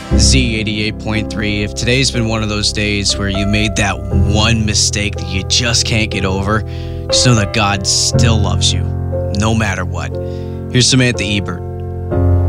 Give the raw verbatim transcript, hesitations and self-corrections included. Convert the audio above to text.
Z eighty-eight point three. If today's been one of those days where you made that one mistake that you just can't get over, just know that God still loves you, no matter what. Here's Samantha Ebert.